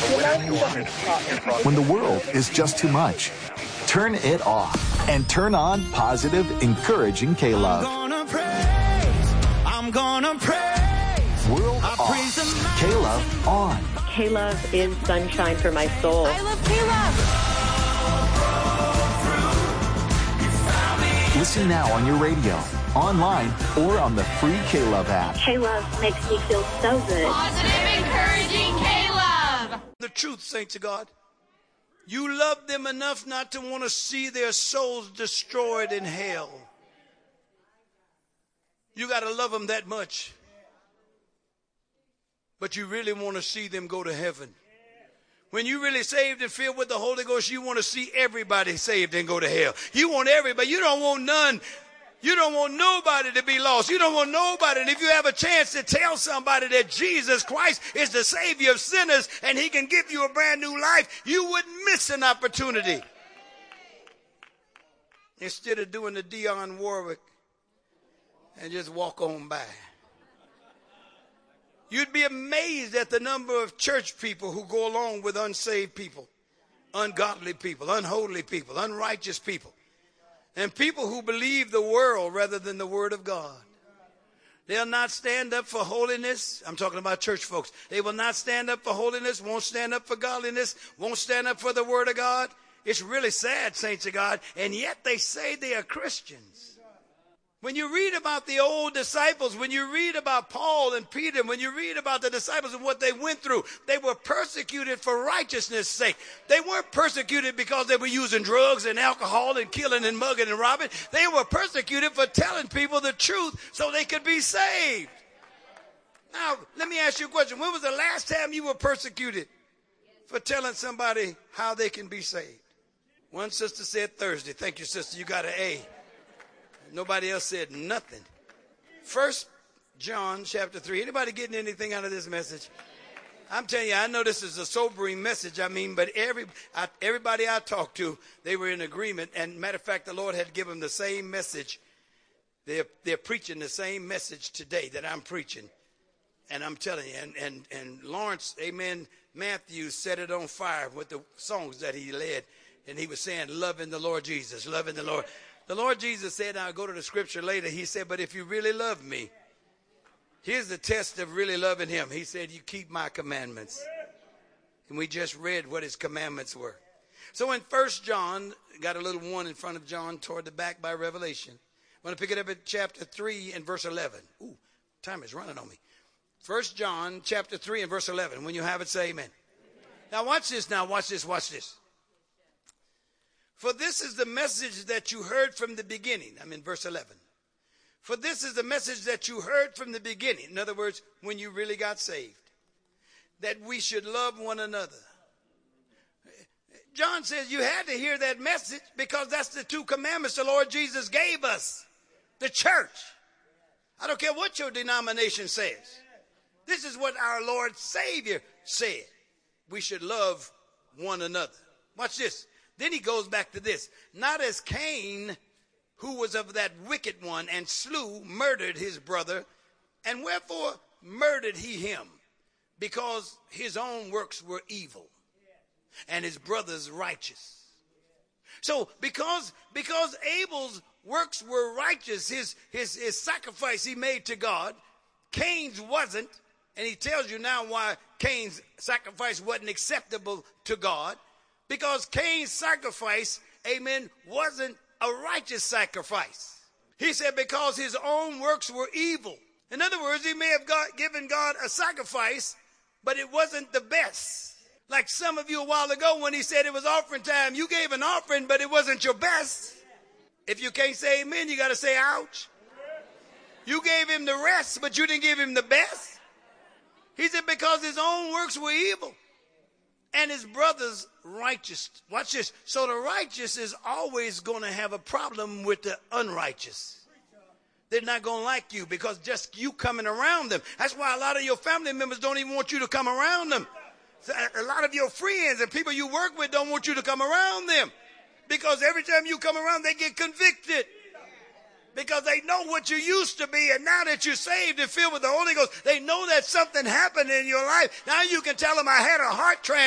When the world is just too much, turn it off and turn on positive, encouraging K-Love. I'm gonna praise. World off. K-Love on. K-Love is sunshine for my soul. I love K-Love. Listen now on your radio, online, or on the free K-Love app. K-Love makes me feel so good. Positive, encouraging K-Love. The truth, saints of God. You love them enough not to want to see their souls destroyed in hell. You got to love them that much. But you really want to see them go to heaven. When you really saved and filled with the Holy Ghost, you want to see everybody saved and go to hell. You want everybody. You don't want none. You don't want nobody to be lost. You don't want nobody. And if you have a chance to tell somebody that Jesus Christ is the Savior of sinners and he can give you a brand new life, you wouldn't miss an opportunity. Instead of doing the Dionne Warwick and just walk on by. You'd be amazed at the number of church people who go along with unsaved people, ungodly people, unholy people, unrighteous people, and people who believe the world rather than the word of God. They'll not stand up for holiness. I'm talking about church folks. They will not stand up for holiness, won't stand up for godliness, won't stand up for the word of God. It's really sad, saints of God, and yet they say they are Christians. When you read about the old disciples, when you read about Paul and Peter, when you read about the disciples and what they went through, they were persecuted for righteousness' sake. They weren't persecuted because they were using drugs and alcohol and killing and mugging and robbing. They were persecuted for telling people the truth so they could be saved. Now, let me ask you a question. When was the last time you were persecuted for telling somebody how they can be saved? One sister said Thursday. Thank you, sister. You got an A. Nobody else said nothing. 1 John chapter 3. Anybody getting anything out of this message? I'm telling you, I know this is a sobering message. But everybody I talked to, they were in agreement. And matter of fact, the Lord had given them the same message. They're preaching the same message today that I'm preaching. And I'm telling you, and Lawrence, amen, Matthews set it on fire with the songs that he led. And he was saying, loving the Lord Jesus, loving the Lord. The Lord Jesus said, I'll go to the scripture later. He said, but if you really love me, here's the test of really loving him. He said, you keep my commandments. And we just read what his commandments were. So in 1 John, got a little one in front of John toward the back by Revelation. I want to pick it up at chapter 3 and verse 11. Ooh, time is running on me. 1 John chapter 3 and verse 11. When you have it, say amen. Now watch this now. Watch this. Watch this. For this is the message that you heard from the beginning. I'm in verse 11. For this is the message that you heard from the beginning. In other words, when you really got saved. That we should love one another. John says you had to hear that message because that's the two commandments the Lord Jesus gave us. The church. I don't care what your denomination says. This is what our Lord Savior said. We should love one another. Watch this. Then he goes back to this. Not as Cain, who was of that wicked one, and murdered his brother. And wherefore murdered he him? Because his own works were evil, and his brother's righteous. So because Abel's works were righteous, his sacrifice he made to God, Cain's wasn't. And he tells you now why Cain's sacrifice wasn't acceptable to God. Because Cain's sacrifice, amen, wasn't a righteous sacrifice. He said because his own works were evil. In other words, he may have given God a sacrifice, but it wasn't the best. Like some of you a while ago when he said it was offering time, you gave an offering, but it wasn't your best. If you can't say amen, you got to say ouch. You gave him the rest, but you didn't give him the best. He said because his own works were evil. And his brother's righteous. Watch this. So the righteous is always going to have a problem with the unrighteous. They're not going to like you because just you coming around them. That's why a lot of your family members don't even want you to come around them. A lot of your friends and people you work with don't want you to come around them. Because every time you come around, they get convicted. Because they know what you used to be, and now that you're saved and filled with the Holy Ghost, they know that something happened in your life. Now you can tell them I had a heart transplant.